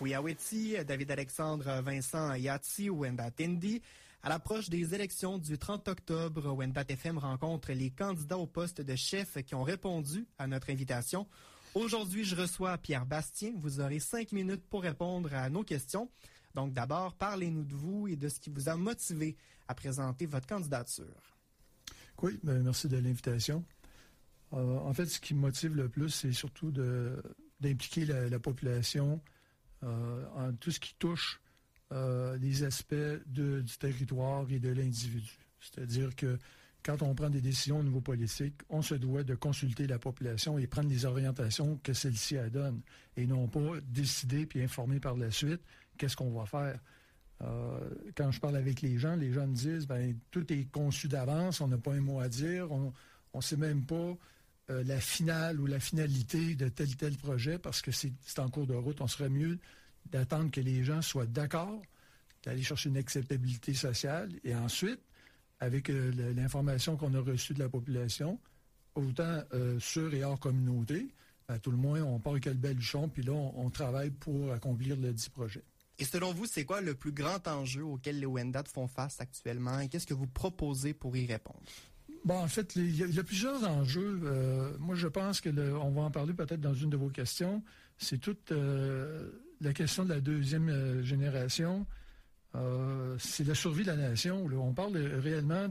Quiyaweti, David-Alexandre Vincent Yati, Wendat Indi. À l'approche des élections du 30 octobre, Wendat FM rencontre les candidats au poste de chef qui ont répondu à notre invitation. Aujourd'hui, je reçois Pierre Bastien. Vous aurez 5 minutes pour répondre à nos questions. Donc d'abord, parlez-nous de vous et de ce qui vous a motivé à présenter votre candidature. Oui, merci de l'invitation. En fait, ce qui me motive le plus, c'est surtout d'impliquer la population en tout ce qui touche les aspects du territoire et de l'individu. C'est-à-dire que quand on prend des décisions au niveau politique, on se doit de consulter la population et prendre les orientations que celle-ci donne, et non pas décider puis informer par la suite qu'est-ce qu'on va faire. Quand je parle avec les gens me disent tout est conçu d'avance, on n'a pas un mot à dire, on ne sait même pas la finale ou la finalité de tel projet parce que c'est en cours de route. On serait mieux d'attendre que les gens soient d'accord, d'aller chercher une acceptabilité sociale et ensuite, avec l'information qu'on a reçue de la population, autant sur et hors communauté, à tout le moins, on part avec le baluchon, puis là, on travaille pour accomplir le dit projet. Et selon vous, c'est quoi le plus grand enjeu auquel les Wendat font face actuellement et qu'est-ce que vous proposez pour y répondre? Bon, en fait, il y a plusieurs enjeux. Moi, je pense que on va en parler peut-être dans une de vos questions. C'est toute la question de la deuxième génération. C'est la survie de la nation. Là. On parle réellement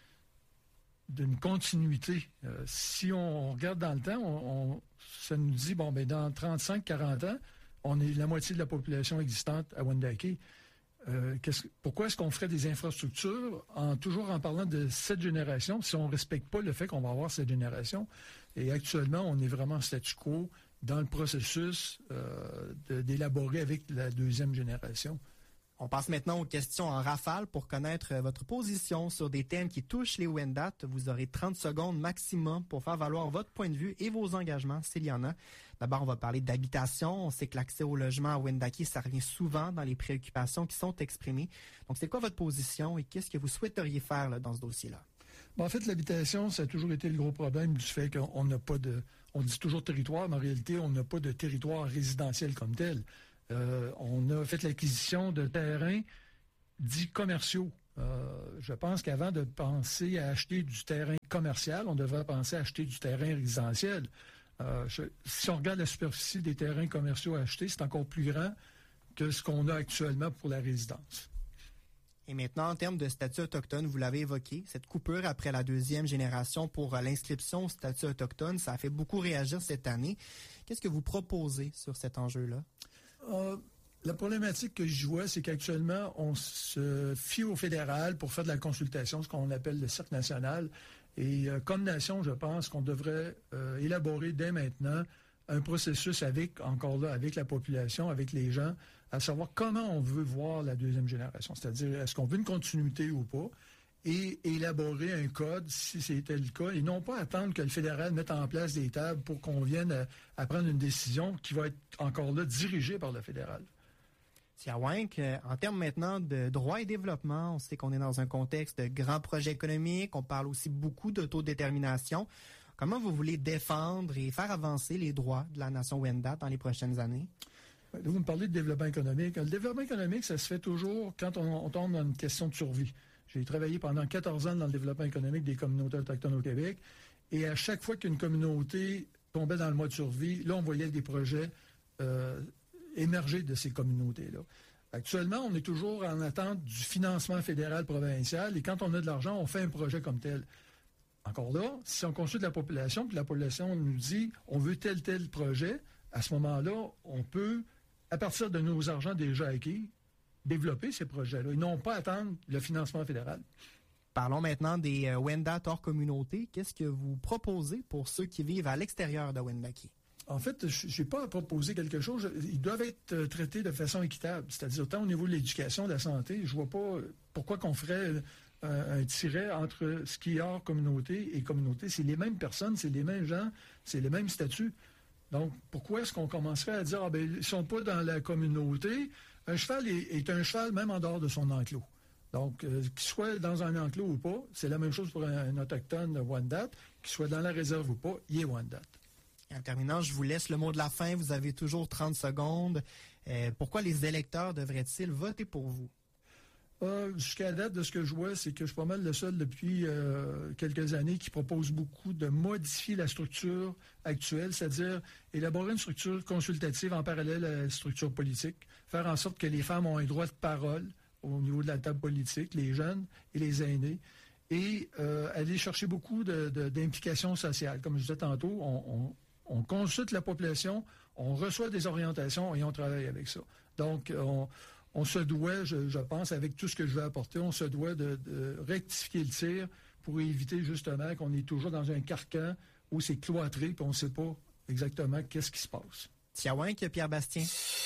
d'une continuité. Si on regarde dans le temps, ça nous dit, dans 35-40 ans, on est la moitié de la population existante à Wendake. Pourquoi est-ce qu'on ferait des infrastructures toujours en parlant de cette génération si on ne respecte pas le fait qu'on va avoir cette génération? Et actuellement, on est vraiment statu quo dans le processus d'élaborer avec la deuxième génération. On passe maintenant aux questions en rafale pour connaître votre position sur des thèmes qui touchent les Wendat. Vous aurez 30 secondes maximum pour faire valoir votre point de vue et vos engagements, s'il y en a. D'abord, on va parler d'habitation. On sait que l'accès au logement à Wendake, ça revient souvent dans les préoccupations qui sont exprimées. Donc, c'est quoi votre position et qu'est-ce que vous souhaiteriez faire là, dans ce dossier-là? En fait, l'habitation, ça a toujours été le gros problème du fait qu'on n'a pas de... On dit toujours territoire, mais en réalité, on n'a pas de territoire résidentiel comme tel. On a fait l'acquisition de terrains dits commerciaux. Je pense qu'avant de penser à acheter du terrain commercial, on devrait penser à acheter du terrain résidentiel. Si on regarde la superficie des terrains commerciaux achetés, c'est encore plus grand que ce qu'on a actuellement pour la résidence. Et maintenant, en termes de statut autochtone, vous l'avez évoqué, cette coupure après la deuxième génération pour l'inscription au statut autochtone, ça a fait beaucoup réagir cette année. Qu'est-ce que vous proposez sur cet enjeu-là? La problématique que je vois, c'est qu'actuellement, on se fie au fédéral pour faire de la consultation, ce qu'on appelle le Cercle national. Et comme nation, je pense qu'on devrait élaborer dès maintenant un processus avec la population, avec les gens, à savoir comment on veut voir la deuxième génération. C'est-à-dire, est-ce qu'on veut une continuité ou pas? Et élaborer un code, si c'était le cas, et non pas attendre que le fédéral mette en place des tables pour qu'on vienne à prendre une décision qui va être encore là dirigée par le fédéral. Tiawank, en termes maintenant de droit et développement, on sait qu'on est dans un contexte de grands projets économiques, on parle aussi beaucoup d'autodétermination. Comment vous voulez défendre et faire avancer les droits de la nation Wendat dans les prochaines années? Vous me parlez de développement économique. Le développement économique, ça se fait toujours quand on tombe dans une question de survie. J'ai travaillé pendant 14 ans dans le développement économique des communautés autochtones au Québec. Et à chaque fois qu'une communauté tombait dans le mode survie, là, on voyait des projets émerger de ces communautés-là. Actuellement, on est toujours en attente du financement fédéral provincial. Et quand on a de l'argent, on fait un projet comme tel. Encore là, si on consulte la population, puis la population nous dit on veut tel projet, à ce moment-là, on peut, à partir de nos argents déjà acquis, développer ces projets-là et non pas attendre le financement fédéral. Parlons maintenant des Wendat hors communauté. Qu'est-ce que vous proposez pour ceux qui vivent à l'extérieur de Wendake? En fait, je n'ai pas à proposer quelque chose. Ils doivent être traités de façon équitable. C'est-à-dire, tant au niveau de l'éducation, de la santé, je vois pas pourquoi qu'on ferait un tiret entre ce qui est hors communauté et communauté. C'est les mêmes personnes, c'est les mêmes gens, c'est les mêmes statuts. Donc, pourquoi est-ce qu'on commencerait à dire, ils ne sont pas dans la communauté? Un cheval est un cheval même en dehors de son enclos. Donc, qu'il soit dans un enclos ou pas, c'est la même chose pour un autochtone Wendat, qu'il soit dans la réserve ou pas, il est Wendat. En terminant, je vous laisse le mot de la fin. Vous avez toujours 30 secondes. Pourquoi les électeurs devraient-ils voter pour vous? Jusqu'à date, de ce que je vois, c'est que je suis pas mal le seul depuis quelques années qui propose beaucoup de modifier la structure actuelle, c'est-à-dire élaborer une structure consultative en parallèle à la structure politique, faire en sorte que les femmes ont un droit de parole au niveau de la table politique, les jeunes et les aînés, et aller chercher beaucoup d'implications sociales. Comme je disais tantôt, on consulte la population, on reçoit des orientations et on travaille avec ça. Donc, on se doit, je pense, avec tout ce que je vais apporter, on se doit de rectifier le tir pour éviter justement qu'on est toujours dans un carcan où c'est cloîtré et on ne sait pas exactement qu'est-ce qui se passe. Tiawink, Pierre Bastien.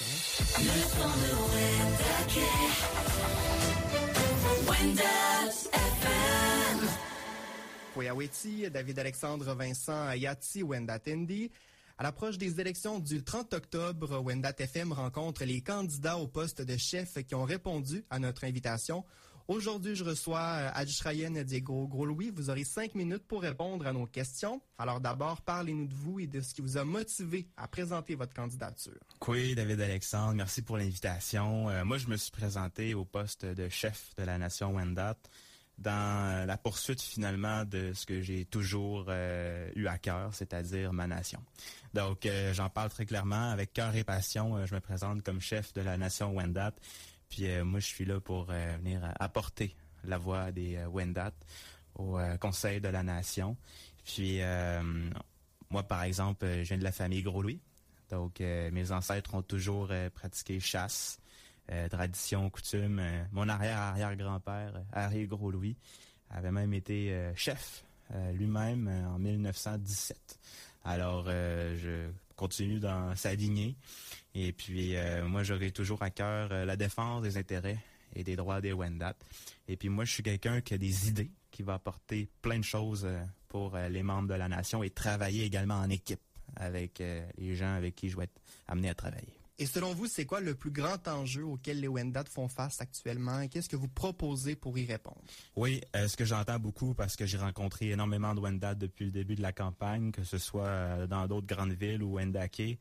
Koyaweti, David-Alexandre Vincent Yati, Wendat Tendi. À l'approche des élections du 30 octobre, Wendat FM rencontre les candidats au poste de chef qui ont répondu à notre invitation. Aujourd'hui, je reçois Adjrayen Diego Gros-Louis. Vous aurez 5 minutes pour répondre à nos questions. Alors d'abord, parlez-nous de vous et de ce qui vous a motivé à présenter votre candidature. Oui, David-Alexandre, merci pour l'invitation. Moi, je me suis présenté au poste de chef de la nation Wendat dans la poursuite finalement de ce que j'ai toujours eu à cœur, c'est-à-dire ma nation. Donc, j'en parle très clairement. Avec cœur et passion, je me présente comme chef de la nation Wendat. Puis moi, je suis là pour venir apporter la voix des Wendat au Conseil de la nation. Puis, moi, par exemple, je viens de la famille Gros-Louis. Donc, mes ancêtres ont toujours pratiqué chasse. Tradition, coutume. Mon arrière-arrière-grand-père, Harry Gros-Louis, avait même été chef lui-même en 1917. Alors, je continue dans sa lignée. Et puis, moi, j'aurai toujours à cœur la défense des intérêts et des droits des Wendat. Et puis, moi, je suis quelqu'un qui a des idées, qui va apporter plein de choses pour les membres de la nation et travailler également en équipe avec les gens avec qui je vais être amené à travailler. Et selon vous, c'est quoi le plus grand enjeu auquel les Wendat font face actuellement et qu'est-ce que vous proposez pour y répondre? Oui, ce que j'entends beaucoup parce que j'ai rencontré énormément de Wendat depuis le début de la campagne, que ce soit dans d'autres grandes villes ou Wendake,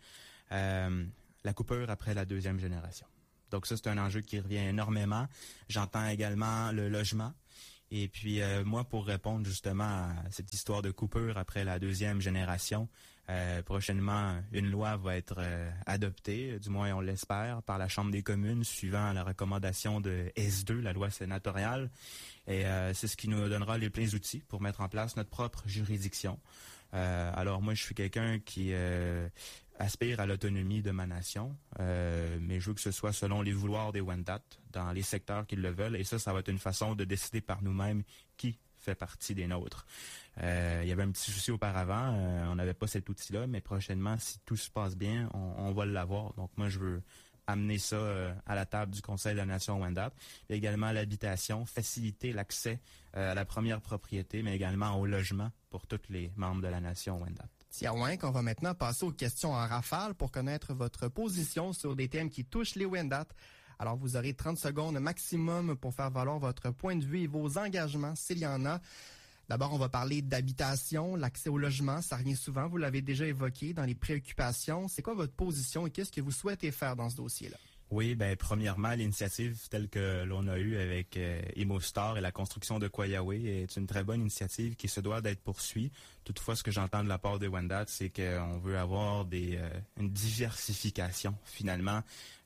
la coupure après la deuxième génération. Donc ça, c'est un enjeu qui revient énormément. J'entends également le logement. Et puis, moi, pour répondre justement à cette histoire de coupure après la deuxième génération, prochainement, une loi va être adoptée, du moins on l'espère, par la Chambre des communes, suivant la recommandation de S2, la loi sénatoriale. Et c'est ce qui nous donnera les pleins outils pour mettre en place notre propre juridiction. Alors moi, je suis quelqu'un qui aspire à l'autonomie de ma nation, mais je veux que ce soit selon les vouloirs des Wendat, dans les secteurs qu'ils le veulent. Et ça va être une façon de décider par nous-mêmes qui fait partie des nôtres. Il y avait un petit souci auparavant, on n'avait pas cet outil-là, mais prochainement, si tout se passe bien, on va l'avoir. Donc moi, je veux amener ça à la table du Conseil de la nation Wendat. Et également l'habitation, faciliter l'accès à la première propriété, mais également au logement pour tous les membres de la nation Wendat. Tiawink, on va maintenant passer aux questions en rafale pour connaître votre position sur des thèmes qui touchent les Wendat. Alors, vous aurez 30 secondes maximum pour faire valoir votre point de vue et vos engagements, s'il y en a. D'abord, on va parler d'habitation, l'accès au logement, ça revient souvent, vous l'avez déjà évoqué dans les préoccupations. C'est quoi votre position et qu'est-ce que vous souhaitez faire dans ce dossier-là? Oui, premièrement, l'initiative telle que l'on a eue avec ImoStar et la construction de Koyawe est une très bonne initiative qui se doit d'être poursuivie. Toutefois, ce que j'entends de la part des Wendat, c'est qu'on veut avoir une diversification, finalement,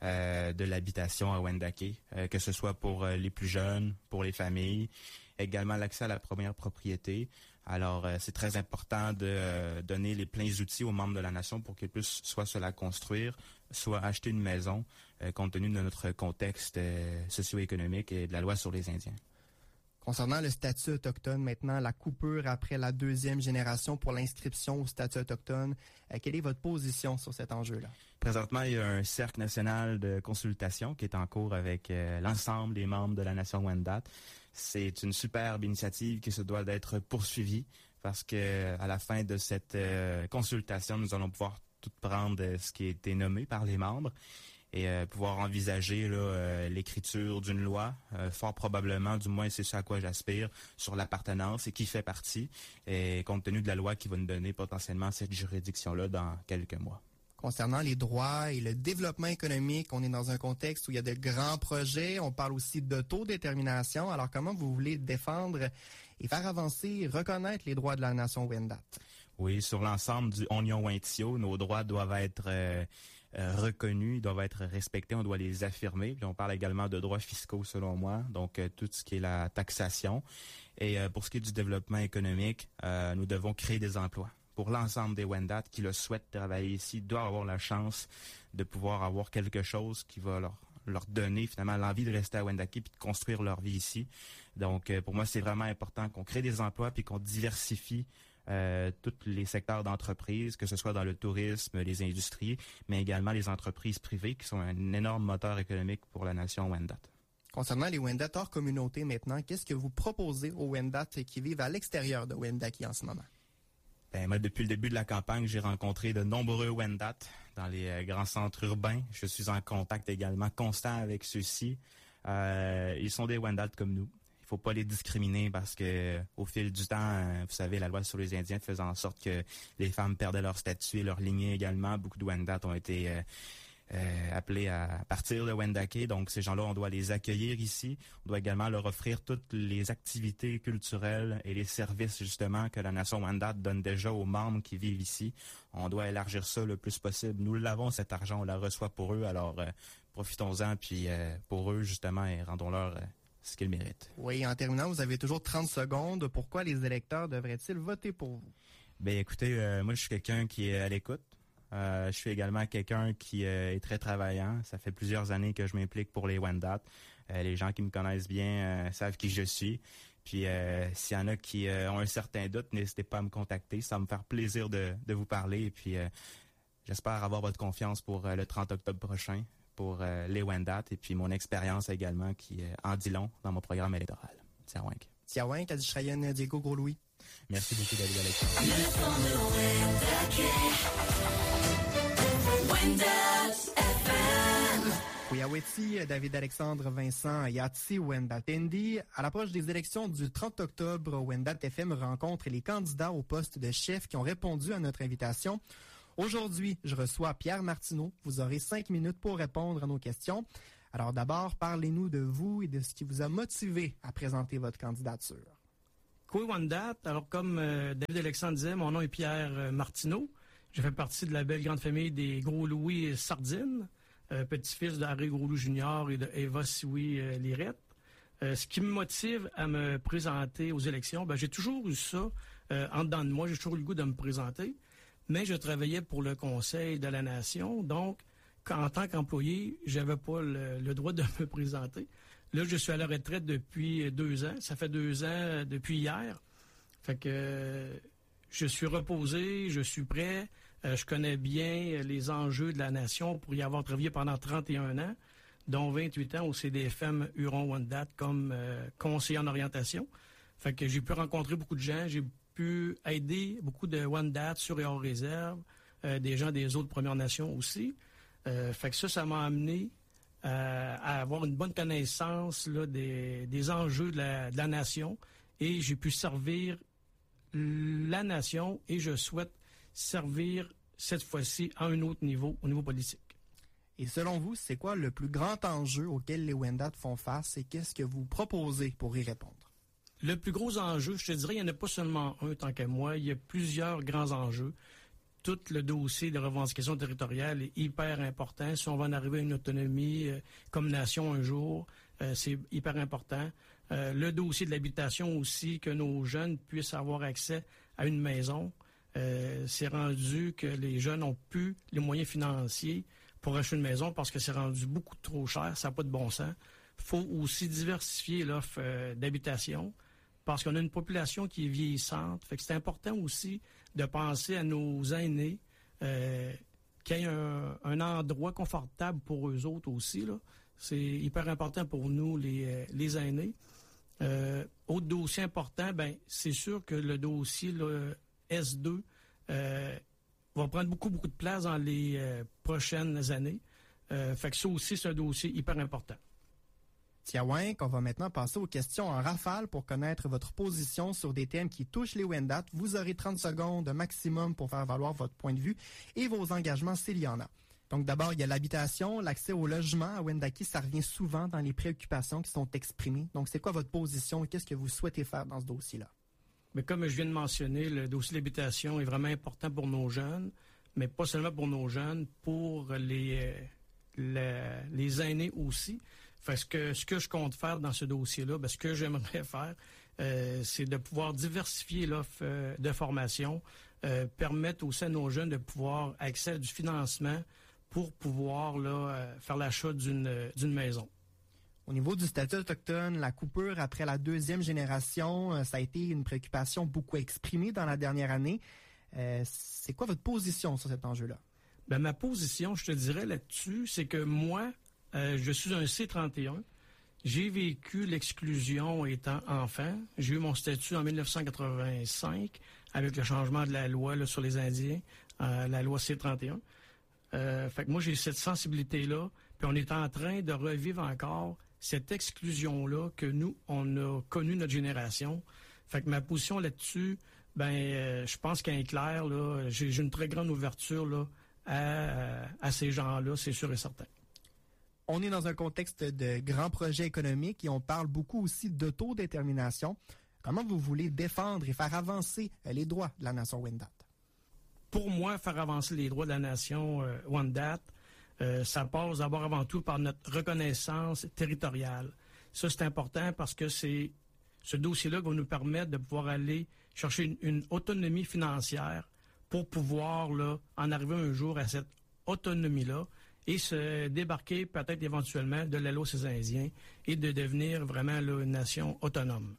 de l'habitation à Wendake, que ce soit pour les plus jeunes, pour les familles, également l'accès à la première propriété. Alors, c'est très important de donner les pleins outils aux membres de la nation pour qu'ils puissent soit se la construire, soit acheter une maison, compte tenu de notre contexte socio-économique et de la loi sur les Indiens. Concernant le statut autochtone, maintenant, la coupure après la deuxième génération pour l'inscription au statut autochtone, quelle est votre position sur cet enjeu-là? Présentement, il y a un cercle national de consultation qui est en cours avec l'ensemble des membres de la nation Wendat. C'est une superbe initiative qui se doit d'être poursuivie parce que à la fin de cette consultation, nous allons pouvoir tout prendre ce qui a été nommé par les membres et pouvoir envisager l'écriture d'une loi, fort probablement, du moins c'est ce à quoi j'aspire, sur l'appartenance et qui fait partie, et compte tenu de la loi qui va nous donner potentiellement cette juridiction-là dans quelques mois. Concernant les droits et le développement économique, on est dans un contexte où il y a de grands projets. On parle aussi d'autodétermination. Alors, comment vous voulez défendre et faire avancer, reconnaître les droits de la nation Wendat? Oui, sur l'ensemble du Oignon Wintio, nos droits doivent être reconnus, ils doivent être respectés, on doit les affirmer. Puis on parle également de droits fiscaux, selon moi, donc tout ce qui est la taxation. Et pour ce qui est du développement économique, nous devons créer des emplois. Pour l'ensemble des Wendat qui le souhaitent travailler ici, doivent avoir la chance de pouvoir avoir quelque chose qui va leur donner finalement l'envie de rester à Wendake puis de construire leur vie ici. Donc, pour moi, c'est vraiment important qu'on crée des emplois puis qu'on diversifie tous les secteurs d'entreprise, que ce soit dans le tourisme, les industries, mais également les entreprises privées qui sont un énorme moteur économique pour la nation Wendat. Concernant les Wendat hors communauté maintenant, qu'est-ce que vous proposez aux Wendat qui vivent à l'extérieur de Wendake en ce moment? Ben, moi, depuis le début de la campagne, j'ai rencontré de nombreux Wendat dans les grands centres urbains. Je suis en contact également constant avec ceux-ci. Ils sont des Wendat comme nous. Il faut pas les discriminer parce que au fil du temps, vous savez, la loi sur les Indiens faisait en sorte que les femmes perdaient leur statut et leur lignée également. Beaucoup de Wendat ont été appelés à partir de Wendake. Donc, ces gens-là, on doit les accueillir ici. On doit également leur offrir toutes les activités culturelles et les services, justement, que la nation Wendat donne déjà aux membres qui vivent ici. On doit élargir ça le plus possible. Nous l'avons, cet argent, on la reçoit pour eux. Alors, profitons-en, puis pour eux, justement, et rendons-leur ce qu'ils méritent. Oui, en terminant, vous avez toujours 30 secondes. Pourquoi les électeurs devraient-ils voter pour vous? Bien, écoutez, moi, je suis quelqu'un qui est à l'écoute. Je suis également quelqu'un qui est très travaillant. Ça fait plusieurs années que je m'implique pour les Wendat. Les gens qui me connaissent bien savent qui je suis. Puis s'il y en a qui ont un certain doute, n'hésitez pas à me contacter. Ça va me faire plaisir de vous parler. Et puis j'espère avoir votre confiance pour le 30 octobre prochain pour les Wendat. Et puis mon expérience également qui en dit long dans mon programme électoral. Tiawink. Tiawink, Adishrayan Diego Gros-Louis. Merci beaucoup, David Alexandre. Kouyaouéti, David Alexandre, Vincent Yatsi, Wendat Tendi. À l'approche des élections du 30 octobre, Wendat FM rencontre les candidats au poste de chef qui ont répondu à notre invitation. Aujourd'hui, je reçois Pierre Martineau. Vous aurez 5 minutes pour répondre à nos questions. Alors d'abord, parlez-nous de vous et de ce qui vous a motivé à présenter votre candidature. Wendat, alors comme David Alexandre disait, mon nom est Pierre Martineau. Je fais partie de la belle grande famille des Gros-Louis Sardine, petit-fils d'Harry Gros-Louis Junior et de Eva Sioui Lirette. Ce qui me motive à me présenter aux élections, j'ai toujours eu ça en dedans de moi, j'ai toujours eu le goût de me présenter, mais je travaillais pour le Conseil de la Nation, donc en tant qu'employé, j'avais pas le droit de me présenter. Là, je suis à la retraite depuis 2 ans. Ça fait 2 ans depuis hier. Fait que je suis reposé, je suis prêt. Je connais bien les enjeux de la nation pour y avoir travaillé pendant 31 ans, dont 28 ans au CDFM Huron-Wendat comme conseiller en orientation. Fait que j'ai pu rencontrer beaucoup de gens. J'ai pu aider beaucoup de Wendat sur et hors réserve, des gens des autres Premières Nations aussi. Fait que ça m'a amené à avoir une bonne connaissance là, des enjeux de la nation et j'ai pu servir la nation et je souhaite servir cette fois-ci à un autre niveau, au niveau politique. Et selon vous, c'est quoi le plus grand enjeu auquel les Wendat font face et qu'est-ce que vous proposez pour y répondre? Le plus gros enjeu, je te dirais, il n'y en a pas seulement un tant qu'à moi, il y a plusieurs grands enjeux. Tout le dossier de revendication territoriale est hyper important. Si on va en arriver à une autonomie comme nation un jour, c'est hyper important. Le dossier de l'habitation aussi, que nos jeunes puissent avoir accès à une maison. C'est rendu que les jeunes n'ont plus les moyens financiers pour acheter une maison parce que c'est rendu beaucoup trop cher, ça n'a pas de bon sens. Il faut aussi diversifier l'offre d'habitation parce qu'on a une population qui est vieillissante. Fait que c'est important aussi de penser à nos aînés, qu'il y ait un endroit confortable pour eux autres aussi, là. C'est hyper important pour nous, les aînés. Autre dossier important, c'est sûr que le dossier là, S2 va prendre beaucoup de place dans les prochaines années. Fait que ça aussi, c'est un dossier hyper important. Tiawank, on va maintenant passer aux questions en rafale pour connaître votre position sur des thèmes qui touchent les Wendat. Vous aurez 30 secondes maximum pour faire valoir votre point de vue et vos engagements s'il y en a. Donc d'abord, il y a l'habitation, l'accès au logement à Wendake, ça revient souvent dans les préoccupations qui sont exprimées. Donc c'est quoi votre position et qu'est-ce que vous souhaitez faire dans ce dossier-là? Mais comme je viens de mentionner, le dossier de l'habitation est vraiment important pour nos jeunes, mais pas seulement pour nos jeunes, pour les aînés aussi. Fait que ce que je compte faire dans ce dossier-là, ce que j'aimerais faire, c'est de pouvoir diversifier l'offre de formation, permettre aussi à nos jeunes de pouvoir accéder à du financement pour pouvoir faire l'achat d'une maison. Au niveau du statut autochtone, la coupure après la deuxième génération, ça a été une préoccupation beaucoup exprimée dans la dernière année. C'est quoi votre position sur cet enjeu-là? Ma position, je te dirais là-dessus, c'est que moi, je suis un C31. J'ai vécu l'exclusion étant enfant. J'ai eu mon statut en 1985 avec le changement de la loi sur les Indiens, la loi C31. Fait que moi, j'ai cette sensibilité-là. Puis on est en train de revivre encore cette exclusion-là que nous, on a connu notre génération. Fait que ma position là-dessus, je pense qu'elle est claire. J'ai une très grande ouverture là, à ces gens-là, c'est sûr et certain. On est dans un contexte de grands projets économiques et on parle beaucoup aussi d'autodétermination. Comment vous voulez défendre et faire avancer les droits de la nation Wendat? Pour moi, faire avancer les droits de la nation Wendat, ça passe d'abord avant tout par notre reconnaissance territoriale. Ça, c'est important parce que c'est ce dossier-là qui va nous permettre de pouvoir aller chercher une autonomie financière pour pouvoir en arriver un jour à cette autonomie-là et se débarquer peut-être éventuellement de l'Allo aux Indiens et de devenir vraiment une nation autonome.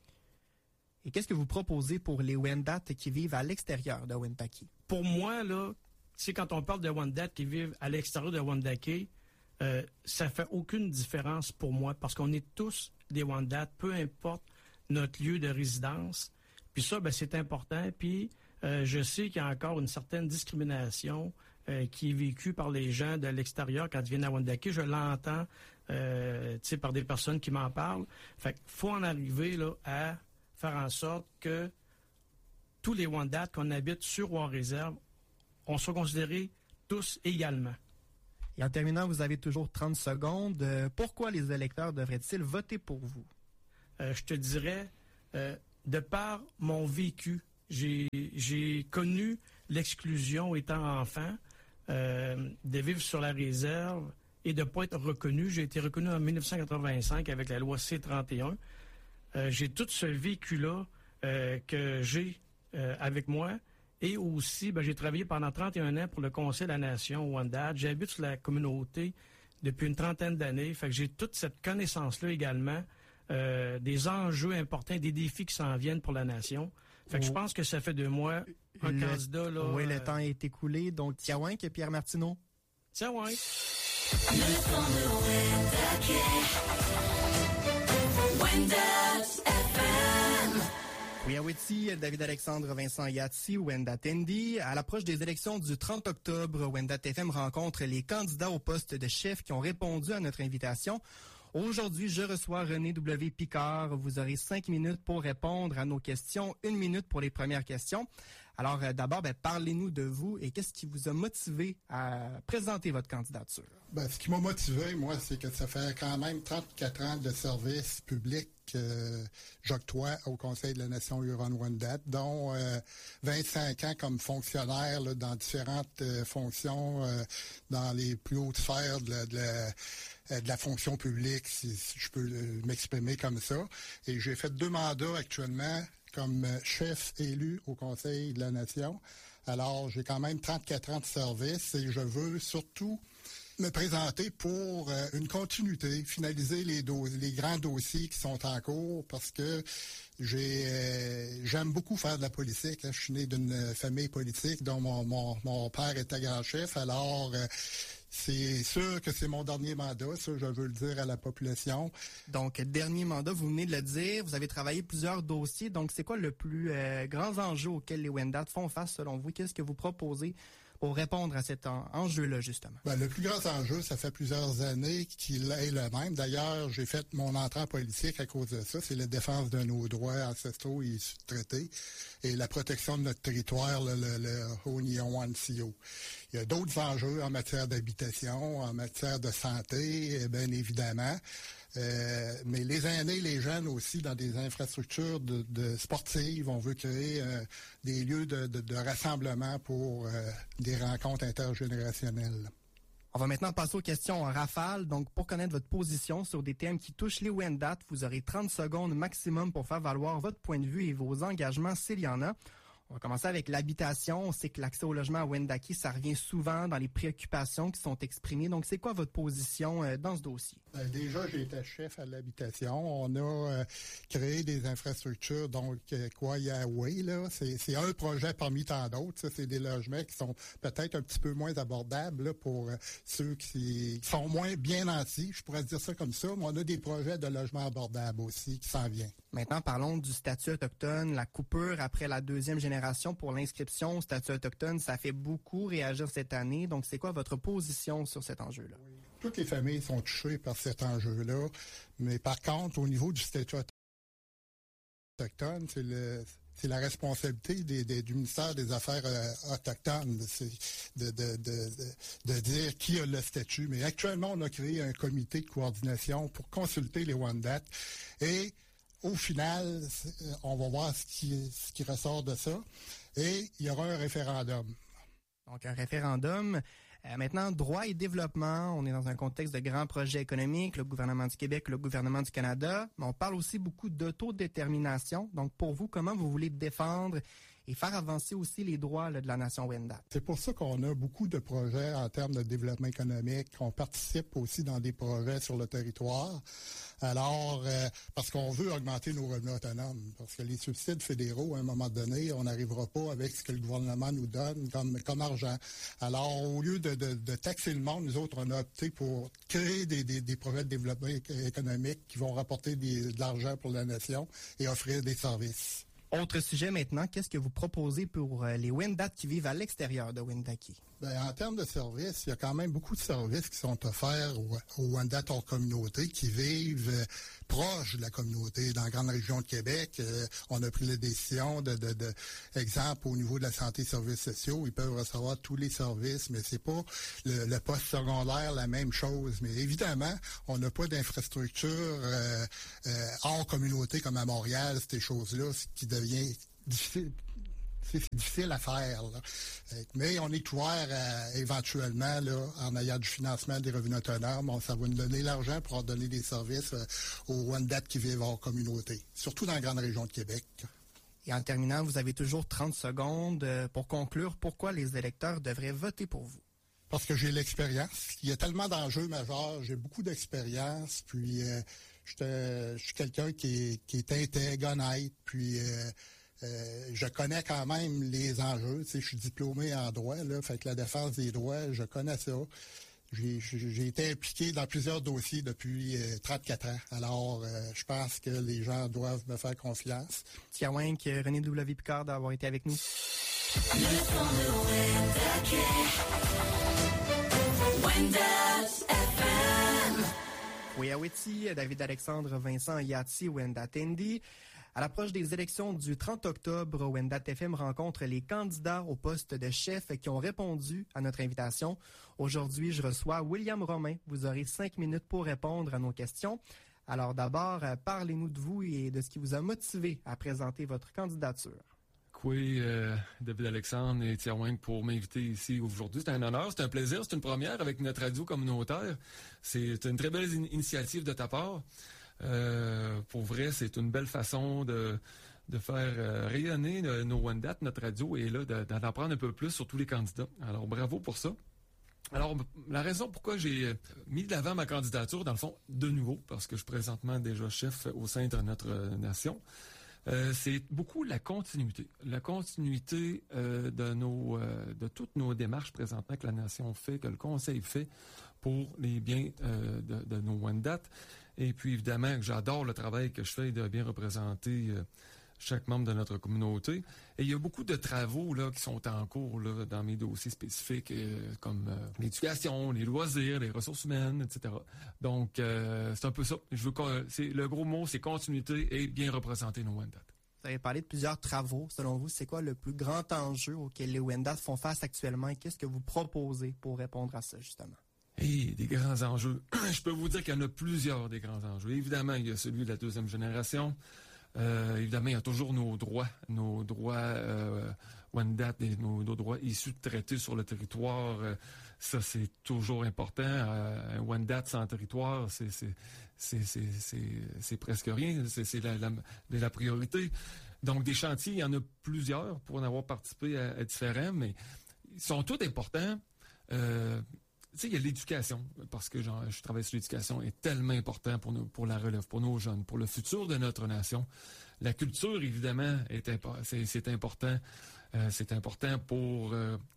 Et qu'est-ce que vous proposez pour les Wendat qui vivent à l'extérieur de Wendake? Pour moi, quand on parle de Wendat qui vivent à l'extérieur de Wendake, ça fait aucune différence pour moi parce qu'on est tous des Wendat, peu importe notre lieu de résidence. Puis ça, c'est important. Puis je sais qu'il y a encore une certaine discrimination qui est vécue par les gens de l'extérieur quand ils viennent à Wendake. Je l'entends par des personnes qui m'en parlent. Fait qu'il faut en arriver à faire en sorte que tous les Wendat qu'on habite sur ou en réserve, on soit considérés tous également. Et en terminant, vous avez toujours 30 secondes. Pourquoi les électeurs devraient-ils voter pour vous? Je te dirais, de par mon vécu, j'ai connu l'exclusion étant enfant, de vivre sur la réserve et de ne pas être reconnu. J'ai été reconnu en 1985 avec la loi C31. J'ai tout ce vécu-là que j'ai avec moi. Et aussi, j'ai travaillé pendant 31 ans pour le Conseil de la Nation Wendat. J'habite sur la communauté depuis une trentaine d'années. Fait que j'ai toute cette connaissance-là également, des enjeux importants, des défis qui s'en viennent pour la nation. Fait que je pense que ça fait de moi un candidat. Oui, le temps est écoulé. Donc, Tiawank et Pierre Martineau. Tiawank. Le temps de Wendat FM. Wiyawiti, David-Alexandre Vincent Yatsi, Wendat Tendi. À l'approche des élections du 30 octobre, Wendat FM rencontre les candidats au poste de chef qui ont répondu à notre invitation. Aujourd'hui, je reçois René W. Picard. Vous aurez 5 minutes pour répondre à nos questions, 1 minute pour les premières questions. Alors, d'abord, parlez-nous de vous et qu'est-ce qui vous a motivé à présenter votre candidature? Ce qui m'a motivé, moi, c'est que ça fait quand même 34 ans de service public j'octroie au Conseil de la Nation Huron-Wendat, dont 25 ans comme fonctionnaire dans différentes fonctions dans les plus hautes sphères de la fonction publique, si je peux m'exprimer comme ça. Et j'ai fait 2 mandats actuellement comme chef élu au Conseil de la Nation. Alors, j'ai quand même 34 ans de service et je veux surtout me présenter pour une continuité, finaliser les grands dossiers qui sont en cours parce que j'aime beaucoup faire de la politique. Je suis né d'une famille politique dont mon père était grand chef. Alors, c'est sûr que c'est mon dernier mandat, ça, je veux le dire à la population. Donc, dernier mandat, vous venez de le dire, vous avez travaillé plusieurs dossiers. Donc, c'est quoi le plus grand enjeu auquel les Wendat font face, selon vous? Qu'est-ce que vous proposez pour répondre à cet enjeu-là, justement? Ben, le plus grand enjeu, ça fait plusieurs années qu'il est le même. D'ailleurs, j'ai fait mon entrée en politique à cause de ça. C'est la défense de nos droits ancestraux et traités et la protection de notre territoire, le Ho-Ni-On-Wan-Si-O. Il y a d'autres enjeux en matière d'habitation, en matière de santé, bien évidemment. Mais les aînés, les jeunes aussi, dans des infrastructures de sportives, on veut créer des lieux de rassemblement pour des rencontres intergénérationnelles. On va maintenant passer aux questions en rafale. Donc, pour connaître votre position sur des thèmes qui touchent les Wendat, vous aurez 30 secondes maximum pour faire valoir votre point de vue et vos engagements s'il y en a. On va commencer avec l'habitation. On sait que l'accès au logement à Wendake, ça revient souvent dans les préoccupations qui sont exprimées. Donc, c'est quoi votre position dans ce dossier? Déjà, j'ai été chef à l'habitation. On a créé des infrastructures, donc Kwayaway, là. C'est un projet parmi tant d'autres. Ça, c'est des logements qui sont peut-être un petit peu moins abordables là, pour ceux qui sont moins bien nantis. Je pourrais dire ça comme ça, mais on a des projets de logements abordables aussi qui s'en viennent. Maintenant, parlons du statut autochtone, la coupure après la deuxième génération pour l'inscription au statut autochtone. Ça fait beaucoup réagir cette année. Donc, c'est quoi votre position sur cet enjeu-là? Oui. Toutes les familles sont touchées par cet enjeu-là. Mais par contre, au niveau du statut autochtone, c'est la responsabilité du ministère des Affaires autochtones de dire qui a le statut. Mais actuellement, on a créé un comité de coordination pour consulter les Wendat. Et au final, on va voir ce qui ressort de ça. Et il y aura un référendum. Donc, un référendum. Maintenant, droit et développement, on est dans un contexte de grands projets économiques, le gouvernement du Québec, le gouvernement du Canada, mais on parle aussi beaucoup d'autodétermination. Donc, pour vous, comment vous voulez défendre et faire avancer aussi les droits là, de la nation Wendat? C'est pour ça qu'on a beaucoup de projets en termes de développement économique. On participe aussi dans des projets sur le territoire. Alors, parce qu'on veut augmenter nos revenus autonomes. Parce que les subsides fédéraux, à un moment donné, on n'arrivera pas avec ce que le gouvernement nous donne comme argent. Alors, au lieu de taxer le monde, nous autres, on a opté pour créer des projets de développement économique qui vont rapporter de l'argent pour la nation et offrir des services. Autre sujet maintenant, qu'est-ce que vous proposez pour les Wendat qui vivent à l'extérieur de Wendake? En termes de services, il y a quand même beaucoup de services qui sont offerts aux Wendat hors communauté qui vivent proches de la communauté. Dans la grande région de Québec, on a pris la décision exemple, au niveau de la santé et services sociaux, ils peuvent recevoir tous les services, mais c'est pas le poste secondaire la même chose. Mais évidemment, on n'a pas d'infrastructure hors communauté comme à Montréal, ces choses-là, ce qui devient difficile. C'est difficile à faire. Là. Mais on est ouvert éventuellement, là, en ayant du financement des revenus autonomes, ça va nous donner l'argent pour donner des services aux Wendat qui vivent en communauté, surtout dans la grande région de Québec. Et en terminant, vous avez toujours 30 secondes pour conclure pourquoi les électeurs devraient voter pour vous. Parce que j'ai l'expérience. Il y a tellement d'enjeux majeurs. J'ai beaucoup d'expérience. Puis, je suis quelqu'un qui est intègre, honnête. Puis, je connais quand même les enjeux. Tu sais, je suis diplômé en droit, là, fait que la défense des droits, je connais ça. J'ai été impliqué dans plusieurs dossiers depuis 34 ans. Alors, je pense que les gens doivent me faire confiance. Tiawank, René W. Picard d'avoir été avec nous. Le son de Wendat FM. Weyaweti, David Alexandre, Vincent Yati, Wendat Tendi. À l'approche des élections du 30 octobre, Wendat FM rencontre les candidats au poste de chef qui ont répondu à notre invitation. Aujourd'hui, je reçois William Romain. Vous aurez 5 minutes pour répondre à nos questions. Alors d'abord, parlez-nous de vous et de ce qui vous a motivé à présenter votre candidature. Oui, David Alexandre et Tiawank pour m'inviter ici aujourd'hui. C'est un honneur, c'est un plaisir, c'est une première avec notre radio communautaire. C'est une très belle initiative de ta part. Pour vrai, c'est une belle façon de faire rayonner nos Wendat, notre radio, et là, d'en apprendre un peu plus sur tous les candidats. Alors, bravo pour ça. Alors, la raison pourquoi j'ai mis de l'avant ma candidature, dans le fond, de nouveau, parce que je suis présentement déjà chef au sein de notre nation, c'est beaucoup la continuité. La continuité de toutes nos démarches présentement que la nation fait, que le Conseil fait pour les biens de nos Wendat. Et puis, évidemment, que j'adore le travail que je fais de bien représenter chaque membre de notre communauté. Et il y a beaucoup de travaux là qui sont en cours là, dans mes dossiers spécifiques, comme l'éducation, les loisirs, les ressources humaines, etc. Donc, c'est un peu ça. Le gros mot, c'est continuité et bien représenter nos Wendat. Vous avez parlé de plusieurs travaux. Selon vous, c'est quoi le plus grand enjeu auquel les Wendat font face actuellement et qu'est-ce que vous proposez pour répondre à ça, justement? Et des grands enjeux. Je peux vous dire qu'il y en a plusieurs des grands enjeux. Évidemment, il y a celui de la deuxième génération. Évidemment, il y a toujours nos droits Wendat et nos droits issus de traités sur le territoire. Ça, c'est toujours important. Un Wendat sans territoire, c'est presque rien. C'est la priorité. Donc, des chantiers, il y en a plusieurs pour en avoir participé à différents, mais ils sont tous importants. Tu sais, il y a l'éducation, parce que je travaille sur l'éducation, est tellement important pour la relève, pour nos jeunes, pour le futur de notre nation. La culture, évidemment, c'est important. C'est important pour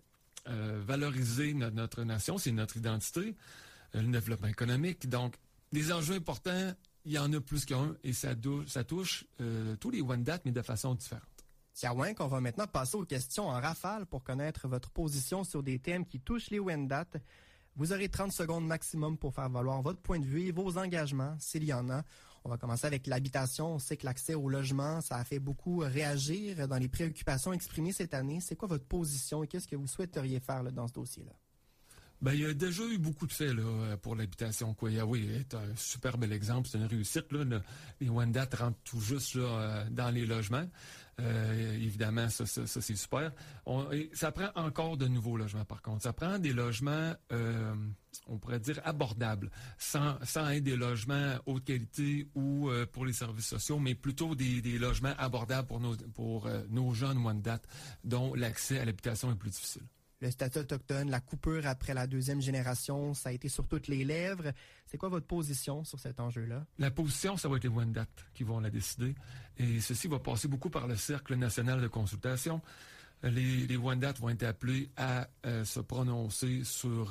valoriser notre nation, c'est notre identité, le développement économique. Donc, des enjeux importants, il y en a plus qu'un, et ça touche tous les Wendat, mais de façon différente. Tiawank, on va maintenant passer aux questions en rafale pour connaître votre position sur des thèmes qui touchent les Wendat. Vous aurez 30 secondes maximum pour faire valoir votre point de vue et vos engagements, s'il y en a. On va commencer avec l'habitation. On sait que l'accès au logement, ça a fait beaucoup réagir dans les préoccupations exprimées cette année. C'est quoi votre position et qu'est-ce que vous souhaiteriez faire là, dans ce dossier-là? Ben, il y a déjà eu beaucoup de faits là, pour l'habitation. Koyawe est un super bel exemple, c'est une réussite. Là. Les Wendat rentrent tout juste là, dans les logements. Évidemment, ça c'est super. Ça prend encore de nouveaux logements, par contre. Ça prend des logements, on pourrait dire, abordables, sans être des logements haute qualité ou pour les services sociaux, mais plutôt des logements abordables pour nos jeunes Wendat, dont l'accès à l'habitation est plus difficile. Le statut autochtone, la coupure après la deuxième génération, ça a été sur toutes les lèvres. C'est quoi votre position sur cet enjeu-là? La position, ça va être les Wendat qui vont la décider. Et ceci va passer beaucoup par le Cercle national de consultation. Les Wendat vont être appelés à se prononcer sur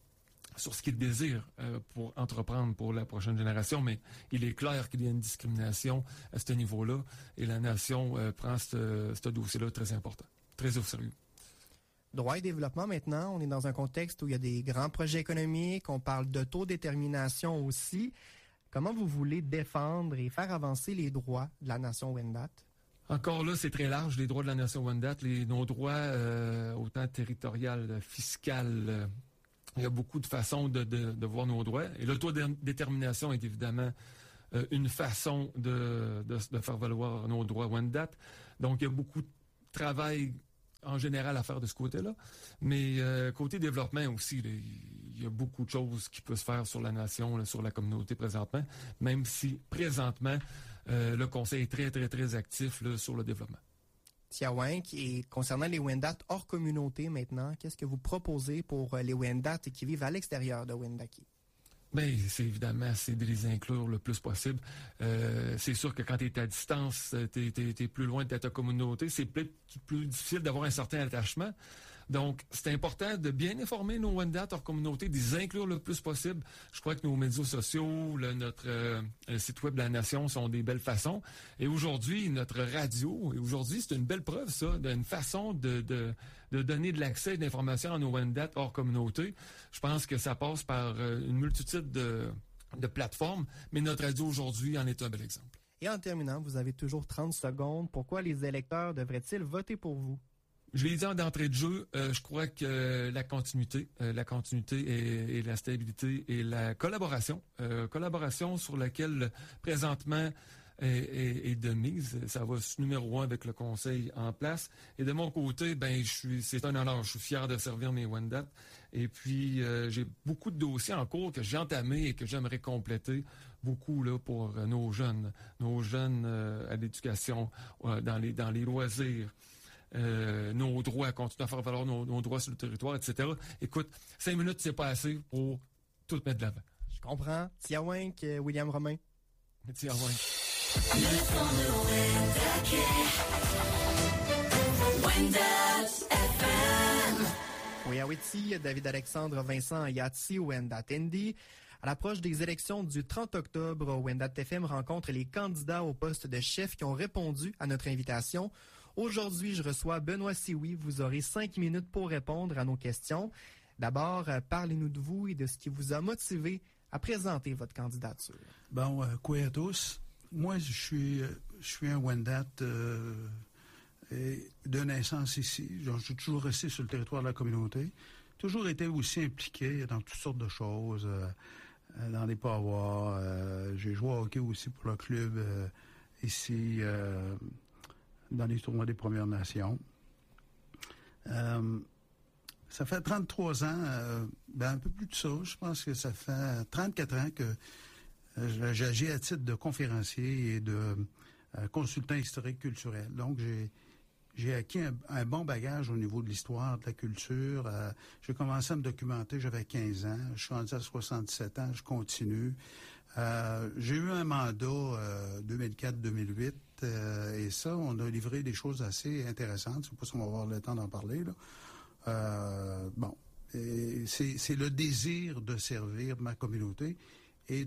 ce qu'ils désirent pour entreprendre pour la prochaine génération. Mais il est clair qu'il y a une discrimination à ce niveau-là. Et la nation prend ce dossier-là très important, très au sérieux. Droit et développement maintenant, on est dans un contexte où il y a des grands projets économiques, on parle d'autodétermination aussi. Comment vous voulez défendre et faire avancer les droits de la nation Wendat? Encore là, c'est très large, les droits de la nation Wendat, nos droits autant territorial, fiscal. Il y a beaucoup de façons de voir nos droits. Et l'autodétermination est évidemment une façon de faire valoir nos droits Wendat. Donc, il y a beaucoup de travail en général à faire de ce côté-là. Mais côté développement aussi, il y a beaucoup de choses qui peuvent se faire sur la nation, là, sur la communauté présentement, même si présentement, le Conseil est très, très, très actif là, sur le développement. Tiawank, et concernant les Wendat hors communauté maintenant, qu'est-ce que vous proposez pour les Wendat qui vivent à l'extérieur de Wendake? Bien, c'est de les inclure le plus possible. C'est sûr que quand tu es à distance, tu es plus loin de ta communauté, c'est peut-être plus difficile d'avoir un certain attachement. Donc, c'est important de bien informer nos Wendat hors communauté, de les inclure le plus possible. Je crois que nos médias sociaux, notre site web de la Nation sont des belles façons. Et aujourd'hui, notre radio, c'est une belle preuve, ça, d'une façon de donner de l'accès et de l'information à nos Wendat hors communauté. Je pense que ça passe par une multitude de plateformes, mais notre radio aujourd'hui en est un bel exemple. Et en terminant, vous avez toujours 30 secondes. Pourquoi les électeurs devraient-ils voter pour vous? Je l'ai dit en d'entrée de jeu, je crois que la continuité et la stabilité et la collaboration sur laquelle présentement est de mise, ça va numéro 1 avec le Conseil en place. Et de mon côté, c'est un honneur, je suis fier de servir mes Wendat. Et puis, j'ai beaucoup de dossiers en cours que j'ai entamés et que j'aimerais compléter beaucoup là, pour nos jeunes à l'éducation, dans les loisirs. Nos droits, continuer à faire valoir nos droits sur le territoire, etc. Écoute, 5 minutes, c'est pas assez pour tout mettre de l'avant. Je comprends. Tiawank, William Romain. Tiawank. Le son de Wendat FM. Weyawiti, David Alexandre, Vincent Yati, Wendat Tendi. À l'approche des élections du 30 octobre, Wendat FM rencontre les candidats au poste de chef qui ont répondu à notre invitation. Aujourd'hui, je reçois Benoît Sioui. Vous aurez 5 minutes pour répondre à nos questions. D'abord, parlez-nous de vous et de ce qui vous a motivé à présenter votre candidature. Bon, quoi à tous? Moi, je suis un Wendat de naissance ici. J'ai toujours resté sur le territoire de la communauté. Toujours été aussi impliqué dans toutes sortes de choses, dans les powwows. J'ai joué au hockey aussi pour le club ici, dans les tournois des Premières Nations. Ça fait 33 ans, un peu plus de ça. Je pense que ça fait 34 ans que j'agis à titre de conférencier et de consultant historique culturel. Donc, j'ai acquis un bon bagage au niveau de l'histoire, de la culture. J'ai commencé à me documenter, j'avais 15 ans. Je suis rendu à 67 ans, je continue. J'ai eu un mandat 2004-2008 et ça, on a livré des choses assez intéressantes. Je ne sais pas si on va avoir le temps d'en parler, là. C'est le désir de servir ma communauté et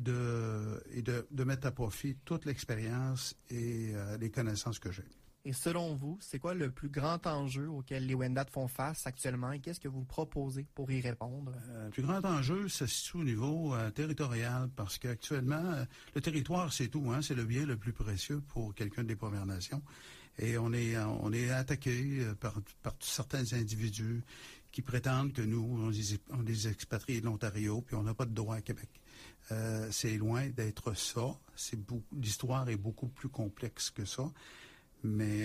de mettre à profit toute l'expérience et les connaissances que j'ai. Et selon vous, c'est quoi le plus grand enjeu auquel les Wendat font face actuellement et qu'est-ce que vous proposez pour y répondre? Le plus grand enjeu, ça se situe au niveau territorial parce qu'actuellement, le territoire, c'est tout, hein, c'est le bien le plus précieux pour quelqu'un des Premières Nations. Et on est attaqué par certains individus qui prétendent que nous, on les expatriés de l'Ontario, puis on n'a pas de droit à Québec. C'est loin d'être ça. L'histoire est beaucoup plus complexe que ça. Mais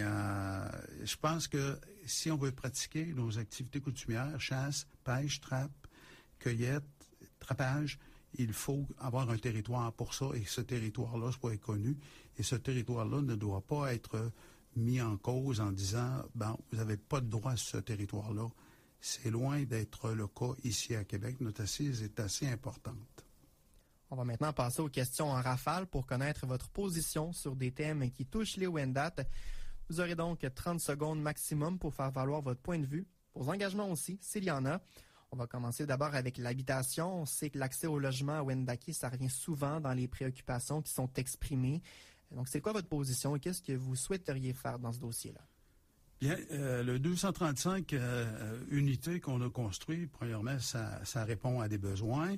je pense que si on veut pratiquer nos activités coutumières, chasse, pêche, trappe, cueillette, trappage, il faut avoir un territoire pour ça et que ce territoire-là soit connu. Et ce territoire-là ne doit pas être mis en cause en disant « bon, vous n'avez pas de droit sur ce territoire-là ». C'est loin d'être le cas ici à Québec. Notre assise est assez importante. On va maintenant passer aux questions en rafale pour connaître votre position sur des thèmes qui touchent les Wendat. Vous aurez donc 30 secondes maximum pour faire valoir votre point de vue. Vos engagements aussi, s'il y en a. On va commencer d'abord avec l'habitation. On sait que l'accès au logement à Wendake, ça revient souvent dans les préoccupations qui sont exprimées. Donc, c'est quoi votre position et qu'est-ce que vous souhaiteriez faire dans ce dossier-là? Bien, le 235 unités qu'on a construit, premièrement, ça répond à des besoins,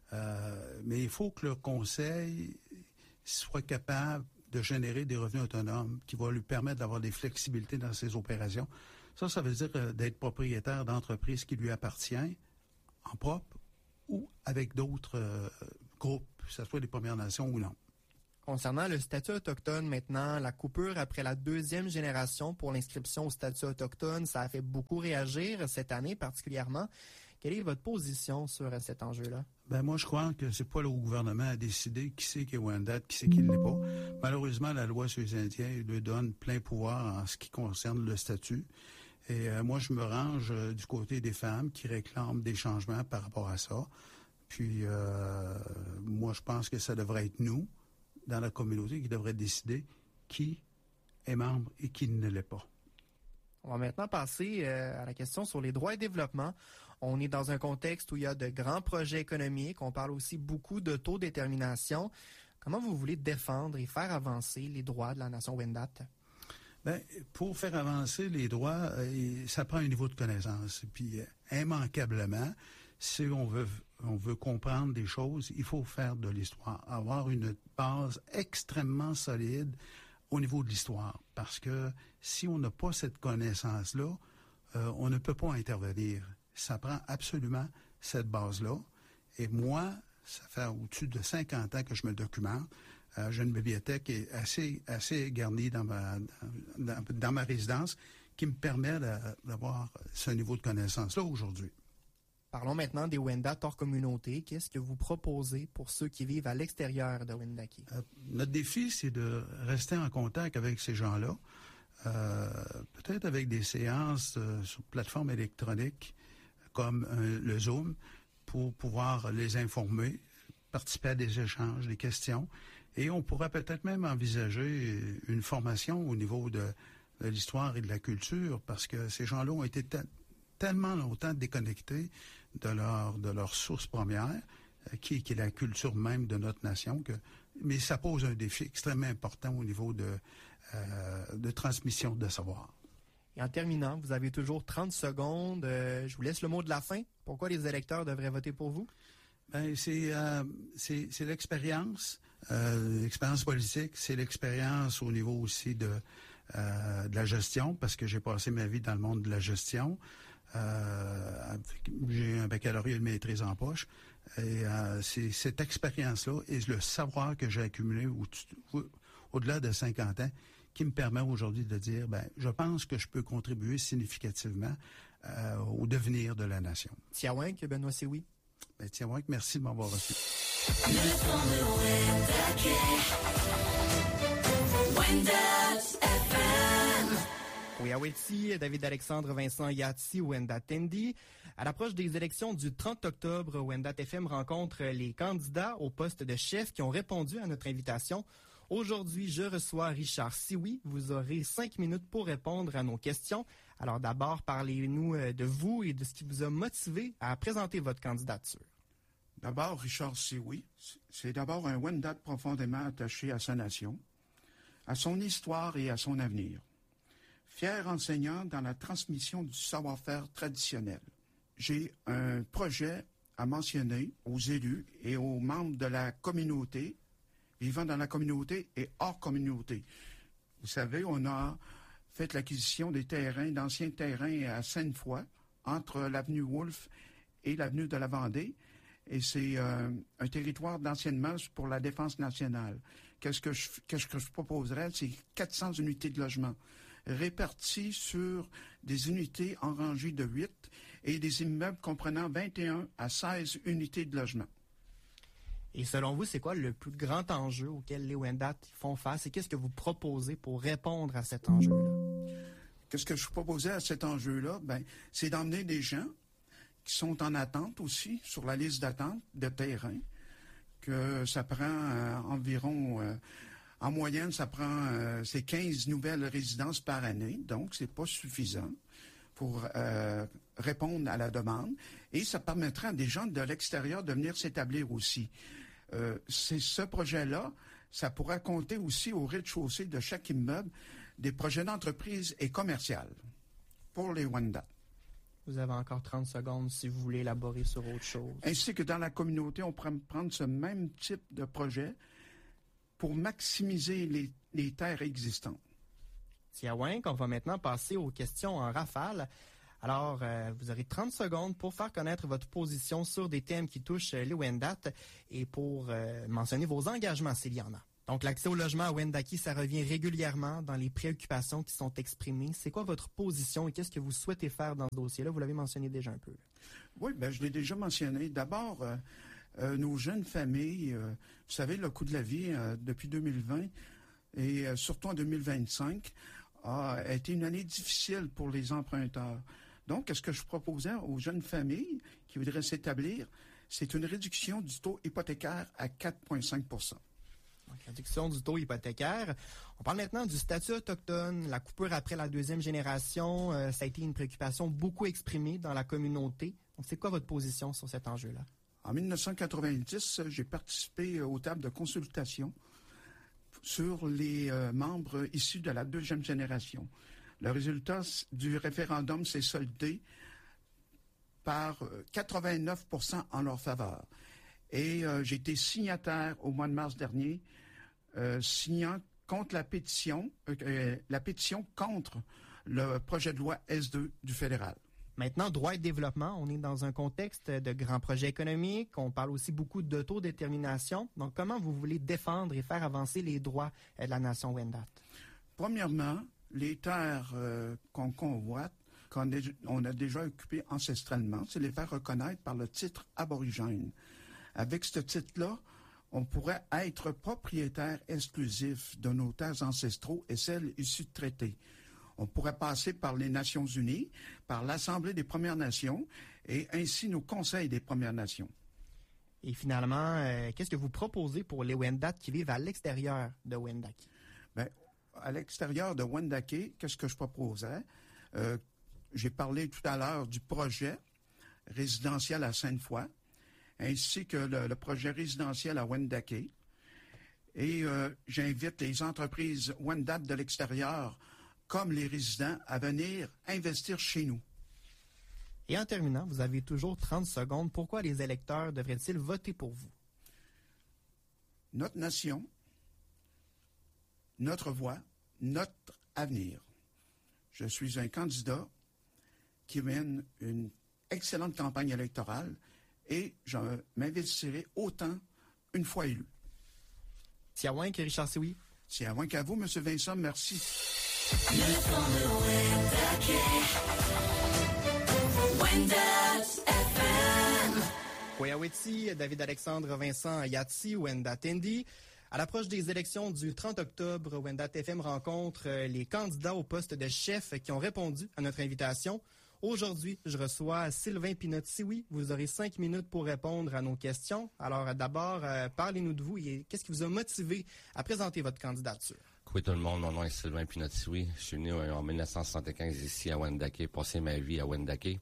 mais il faut que le conseil soit capable de générer des revenus autonomes qui vont lui permettre d'avoir des flexibilités dans ses opérations. Ça veut dire d'être propriétaire d'entreprises qui lui appartiennent en propre ou avec d'autres groupes, que ce soit des Premières Nations ou non. Concernant le statut autochtone maintenant, la coupure après la 2e génération pour l'inscription au statut autochtone, ça a fait beaucoup réagir cette année particulièrement. Quelle est votre position sur cet enjeu-là? Moi, je crois que c'est pas le gouvernement à décider qui c'est qui est Wendat, qui c'est qui ne l'est pas. Malheureusement, la loi sur les Indiens lui donne plein pouvoir en ce qui concerne le statut. Et moi, je me range du côté des femmes qui réclament des changements par rapport à ça. Puis, moi, je pense que ça devrait être nous, dans la communauté, qui devrait décider qui est membre et qui ne l'est pas. On va maintenant passer à la question sur les droits et développement. On est dans un contexte où il y a de grands projets économiques. On parle aussi beaucoup d'autodétermination. Comment vous voulez défendre et faire avancer les droits de la nation Wendat? Pour faire avancer les droits, ça prend un niveau de connaissance. Puis, immanquablement, si on veut comprendre des choses, il faut faire de l'histoire, avoir une base extrêmement solide au niveau de l'histoire. Parce que si on n'a pas cette connaissance-là, on ne peut pas intervenir. Ça prend absolument cette base-là. Et moi, ça fait au-dessus de 50 ans que je me documente. J'ai une bibliothèque qui est assez garnie dans ma résidence qui me permet d'avoir ce niveau de connaissance-là aujourd'hui. Parlons maintenant des Wendat hors communauté. Qu'est-ce que vous proposez pour ceux qui vivent à l'extérieur de Wendake? Notre défi, c'est de rester en contact avec ces gens-là, peut-être avec des séances sur plateforme électronique comme le Zoom, pour pouvoir les informer, participer à des échanges, des questions. Et on pourrait peut-être même envisager une formation au niveau de l'histoire et de la culture, parce que ces gens-là ont été tellement longtemps déconnectés de leur source première. qui est la culture même de notre nation. Mais ça pose un défi extrêmement important au niveau de transmission de savoir. Et en terminant, vous avez toujours 30 secondes. Je vous laisse le mot de la fin. Pourquoi les électeurs devraient voter pour vous? Ben, c'est l'expérience, l'expérience politique, c'est l'expérience au niveau aussi de la gestion, parce que j'ai passé ma vie dans le monde de la gestion. J'ai un baccalauréat et une maîtrise en poche. Et c'est cette expérience-là et le savoir que j'ai accumulé au-delà de 50 ans qui me permet aujourd'hui de dire, je pense que je peux contribuer significativement au devenir de la nation. Tiawank, Benoît Sioui. Tiawank, merci de m'avoir reçu. Le son de Wendat FM. Weyaweti, David Alexandre, Vincent Yati, Wendat Tendi. À l'approche des élections du 30 octobre, Wendat FM rencontre les candidats au poste de chef qui ont répondu à notre invitation. Aujourd'hui, je reçois Richard Sioui. Vous aurez 5 minutes pour répondre à nos questions. Alors d'abord, parlez-nous de vous et de ce qui vous a motivé à présenter votre candidature. D'abord, Richard Sioui, c'est d'abord un Wendat profondément attaché à sa nation, à son histoire et à son avenir. Fier enseignant dans la transmission du savoir-faire traditionnel. J'ai un projet à mentionner aux élus et aux membres de la communauté, vivant dans la communauté et hors communauté. Vous savez, on a fait l'acquisition des terrains, d'anciens terrains à Sainte-Foy, entre l'avenue Wolfe et l'avenue de la Vendée. Et c'est un territoire d'anciennement pour la défense nationale. Qu'est-ce que je proposerais? C'est 400 unités de logement réparties sur des unités en rangée de 8 et des immeubles comprenant 21 à 16 unités de logement. Et selon vous, c'est quoi le plus grand enjeu auquel les Wendat font face et qu'est-ce que vous proposez pour répondre à cet enjeu-là? Qu'est-ce que je proposais à cet enjeu-là? C'est d'emmener des gens qui sont en attente aussi, sur la liste d'attente de terrain, que ça prend environ, en moyenne, ça prend c'est 15 nouvelles résidences par année, donc c'est pas suffisant pour répondre à la demande. Et ça permettra à des gens de l'extérieur de venir s'établir aussi. C'est ce projet-là, ça pourra compter aussi au rez-de-chaussée de chaque immeuble des projets d'entreprise et commerciales pour les Wendat. Vous avez encore 30 secondes si vous voulez élaborer sur autre chose. Ainsi que dans la communauté, on pourrait prendre ce même type de projet pour maximiser les terres existantes. Tiawank, on va maintenant passer aux questions en rafale. Alors, vous aurez 30 secondes pour faire connaître votre position sur des thèmes qui touchent les Wendat et pour mentionner vos engagements s'il y en a. Donc, l'accès au logement à Wendake, ça revient régulièrement dans les préoccupations qui sont exprimées. C'est quoi votre position et qu'est-ce que vous souhaitez faire dans ce dossier-là? Vous l'avez mentionné déjà un peu. Oui, je l'ai déjà mentionné. D'abord, nos jeunes familles, vous savez, le coût de la vie depuis 2020 et surtout en 2025 a été une année difficile pour les emprunteurs. Donc, qu'est-ce que je proposais aux jeunes familles qui voudraient s'établir? C'est une réduction du taux hypothécaire à 4,5 %. Donc, réduction du taux hypothécaire. On parle maintenant du statut autochtone. La coupure après la deuxième génération, ça a été une préoccupation beaucoup exprimée dans la communauté. Donc, c'est quoi votre position sur cet enjeu-là? En 1990, j'ai participé aux tables de consultation sur les membres issus de la deuxième génération. Le résultat du référendum s'est soldé par 89 % en leur faveur. Et j'ai été signataire au mois de mars dernier, signant contre la pétition contre le projet de loi S2 du fédéral. Maintenant, droit et développement, on est dans un contexte de grands projets économiques. On parle aussi beaucoup d'autodétermination. Donc, comment vous voulez défendre et faire avancer les droits de la nation Wendat? Premièrement, les terres qu'on convoite, qu'on a déjà occupées ancestralement, c'est les faire reconnaître par le titre aborigène. Avec ce titre-là, on pourrait être propriétaire exclusif de nos terres ancestraux et celles issues de traités. On pourrait passer par les Nations unies, par l'Assemblée des Premières Nations et ainsi nos conseils des Premières Nations. Et finalement, qu'est-ce que vous proposez pour les Wendat qui vivent à l'extérieur de Wendake? À l'extérieur de Wendake, qu'est-ce que je proposais? J'ai parlé tout à l'heure du projet résidentiel à Sainte-Foy. ainsi que le projet résidentiel à Wendake. Et j'invite les entreprises Wendat de l'extérieur, comme les résidents, à venir investir chez nous. Et en terminant, vous avez toujours 30 secondes. Pourquoi les électeurs devraient-ils voter pour vous? Notre nation, notre voix, notre avenir. Je suis un candidat qui mène une excellente campagne électorale et je m'investirai autant une fois élu. Tiaouin que Richard Sioui. C'est à moins qu'à vous, M. Vincent, merci. Le son de Wendat FM. Koyaweti, David-Alexandre Vincent Yati, Wendat Tendi. À l'approche des élections du 30 octobre, Wendat FM rencontre les candidats au poste de chef qui ont répondu à notre invitation. Aujourd'hui, je reçois Sylvain Pinotti-Sioui. Vous aurez 5 minutes pour répondre à nos questions. Alors d'abord, parlez-nous de vous et qu'est-ce qui vous a motivé à présenter votre candidature? Oui, tout le monde, mon nom est Sylvain Pinotti-Sioui. Je suis né en 1975 ici à Wendake, passé ma vie à Wendake.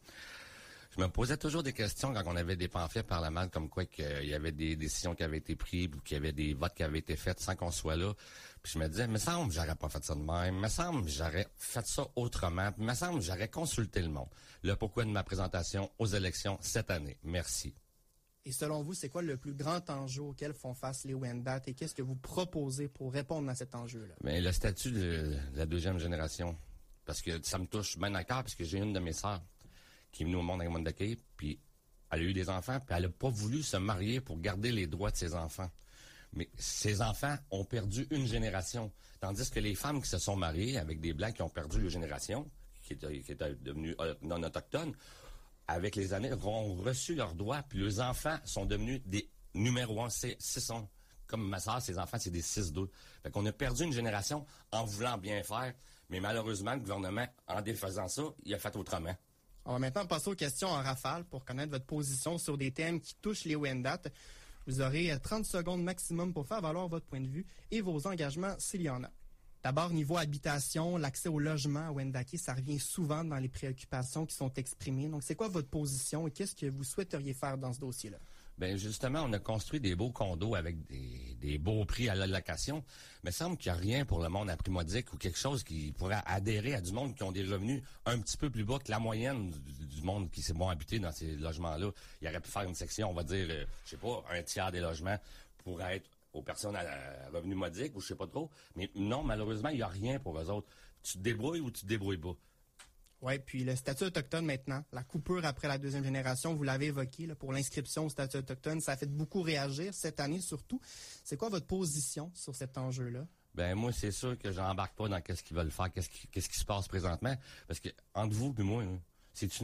Je me posais toujours des questions quand on avait des pamphlets parlementaires comme quoi qu'il y avait des décisions qui avaient été prises ou qu'il y avait des votes qui avaient été faits sans qu'on soit là. Puis je me disais, me semble que j'aurais pas fait ça de même. Me semble que j'aurais fait ça autrement. Puis me semble que j'aurais consulté le monde. Le pourquoi de ma présentation aux élections cette année. Merci. Et selon vous, c'est quoi le plus grand enjeu auquel font face les Wendat et qu'est-ce que vous proposez pour répondre à cet enjeu-là? Mais le statut de la deuxième génération. Parce que ça me touche bien à cœur parce que j'ai une de mes sœurs qui est venue au monde avec Wendake, puis elle a eu des enfants, puis elle n'a pas voulu se marier pour garder les droits de ses enfants. Mais ses enfants ont perdu une génération, tandis que les femmes qui se sont mariées avec des Blancs qui ont perdu leur génération, qui étaient devenus non autochtones, avec les années, ont reçu leurs droits, puis leurs enfants sont devenus des numéro 1, c'est 6 ans. Comme ma soeur, ses enfants, c'est des 6-2. Fait qu'on a perdu une génération en voulant bien faire, mais malheureusement, le gouvernement, en défaisant ça, il a fait autrement. On va maintenant passer aux questions en rafale pour connaître votre position sur des thèmes qui touchent les Wendat. Vous aurez 30 secondes maximum pour faire valoir votre point de vue et vos engagements s'il y en a. D'abord, niveau habitation, l'accès au logement à Wendake, ça revient souvent dans les préoccupations qui sont exprimées. Donc, c'est quoi votre position et qu'est-ce que vous souhaiteriez faire dans ce dossier-là? Bien, justement, on a construit des beaux condos avec des beaux prix à la location, mais il semble qu'il n'y a rien pour le monde à prix modique ou quelque chose qui pourrait adhérer à du monde qui ont des revenus un petit peu plus bas que la moyenne du monde qui s'est bon habité dans ces logements-là. Il aurait pu faire une section, on va dire, je sais pas, un tiers des logements pourrait être aux personnes à revenus modiques ou je sais pas trop. Mais non, malheureusement, il n'y a rien pour eux autres. Tu te débrouilles ou tu te débrouilles pas. Oui, puis le statut autochtone maintenant, la coupure après la deuxième génération, vous l'avez évoqué, là, pour l'inscription au statut autochtone, ça a fait beaucoup réagir cette année surtout. C'est quoi votre position sur cet enjeu-là? Ben moi, c'est sûr que j'embarque pas dans qu'est-ce qu'ils veulent faire, qu'est-ce qui se passe présentement. Parce que entre vous et moi, c'est